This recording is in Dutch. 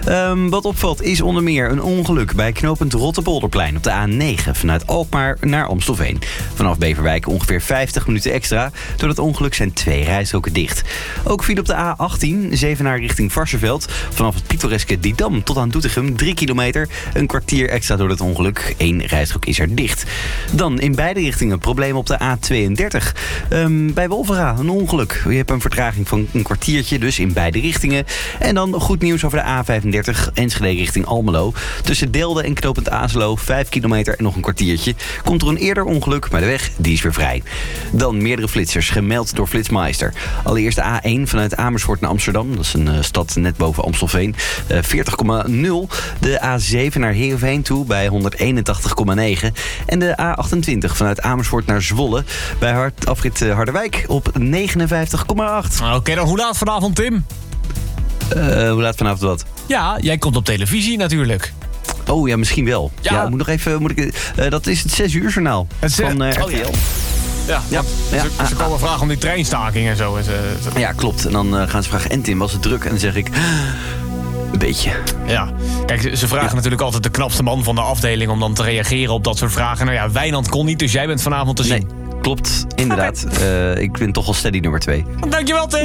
Wat opvalt is onder meer een ongeluk bij knooppunt Rotterpolderplein op de A9 vanuit Alkmaar naar Amstelveen. Vanaf Beverwijk ongeveer 50 minuten extra. Door dat ongeluk zijn 2 rijstroken dicht. Ook viel op de A18, Zevenaar richting Varsseveld. Vanaf het pittoreske Didam tot aan Doetinchem 3 kilometer. Een kwartier extra door het ongeluk. 1 rijstrook is er dicht. Dan in beide richtingen problemen op de A32. Bij Wolvera een ongeluk. Je hebt een vertraging van een kwartiertje, dus in beide richtingen. En dan goed nieuws over de A35, Enschede richting Almelo. Tussen Delden en knooppunt Azelo 5 kilometer en nog een kwartiertje. Komt er een eerder ongeluk, maar de weg die is weer vrij. Dan meerdere flitsers gemeld door Flitsmeister. Allereerst de A1 vanuit Amersfoort naar Amsterdam. Dat is een stad net boven Amstelveen. 40,0. De A7 naar Heerenveen toe bij 181,9. En de A28 vanuit Amersfoort naar Zwolle bij afrit Harderwijk op 59,8. Oké, dan hoe laat vanavond, Tim? Hoe laat vanavond wat? Ja, jij komt op televisie natuurlijk. Oh ja, misschien wel. Ja. Dat is het 6 uur journaal van RTL. Ja. Ze komen vragen om die treinstaking en zo. Ja, klopt. En dan gaan ze vragen, en Tim, was het druk? En dan zeg ik, een beetje. Ja, kijk, ze vragen natuurlijk altijd de knapste man van de afdeling om dan te reageren op dat soort vragen. Nou ja, Wijnand kon niet, dus jij bent vanavond te zien. Nee, klopt, inderdaad. Ik ben toch al steady nummer 2. Dankjewel, Tim.